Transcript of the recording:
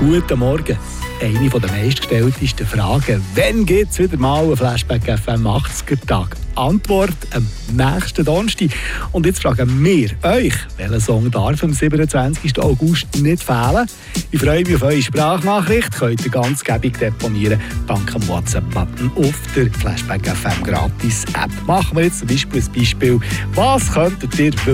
Guten Morgen. Eine der meistgestelltesten Fragen: Wann gibt es wieder mal einen Flashback FM 80er-Tag? Antwort: am nächsten Donnerstag. Und jetzt fragen wir euch, welcher Song darf am 27. August nicht fehlen? Ich freue mich auf eure Sprachnachricht. Könnt ihr ganz gäbig deponieren, dank dem WhatsApp-Button auf der Flashback FM Gratis-App. Machen wir jetzt zum Beispiel ein Beispiel. Was könntet ihr